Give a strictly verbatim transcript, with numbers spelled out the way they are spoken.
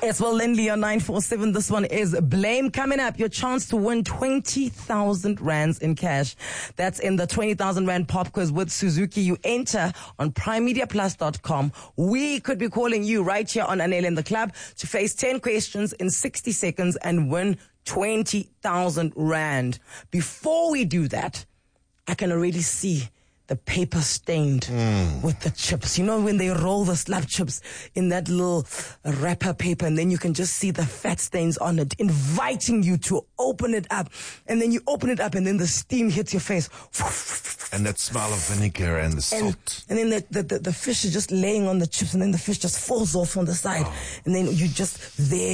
It's Will Lindley on nine four seven. This one is Blame. Coming up, your chance to win twenty thousand rands in cash. That's in the twenty thousand rand pop quiz with Suzuki. You enter on prime media plus dot com. We could be calling you right here on Anele in the Club to face ten questions in sixty seconds and win twenty thousand rand. Before we do that, I can already see the paper stained mm. with the chips. You know when they roll the slab chips in that little wrapper paper, and then you can just see the fat stains on it, inviting you to open it up. And then you open it up, and then the steam hits your face. And that smell of vinegar and the salt. And, and then the, the, the, the fish is just laying on the chips, and then the fish just falls off on the side. Oh. And then you just there.